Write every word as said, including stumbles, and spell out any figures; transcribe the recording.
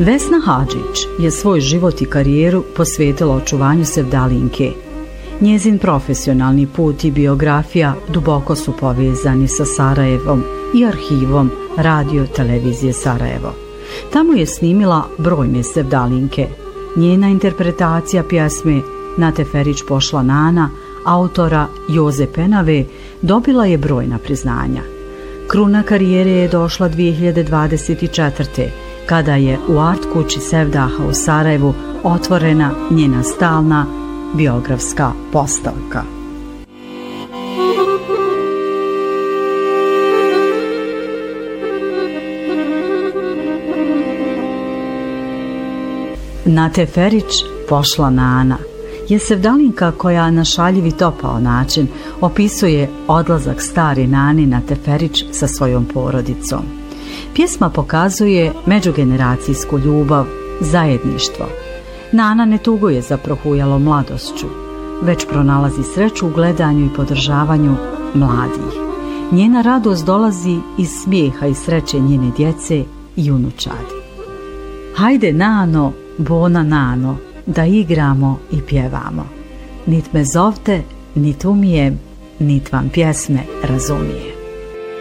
Vesna Hadžić je svoj život i karijeru posvetila očuvanju sevdalinke. Njezin profesionalni put i biografija duboko su povezani sa Sarajevom i arhivom Radio televizije Sarajevo. Tamo je snimila brojne sevdalinke. Njena interpretacija pjesme Na Teferić pošla Nana, autora Joze Penave, dobila je brojna priznanja. Kruna karijere je došla dvije hiljade dvadeset četvrte. kada je u art kući Sevdaha u Sarajevu otvorena njena stalna biografska postavka. Na Teferić pošla Nana je sevdalinka koja na šaljiv i topao način opisuje odlazak stare Nane na Teferić sa svojom porodicom. Pjesma pokazuje međugeneracijsku ljubav, zajedništvo. Nana ne tuguje za prohujalom mladošću, već pronalazi sreću u gledanju i podržavanju mladih. Njena radost dolazi iz smijeha i sreće njene djece i unučadi. Hajde Nano, bona Nano, da igramo i pjevamo. Nit me zovte, nit umijem, nit vam pjesme razumijem.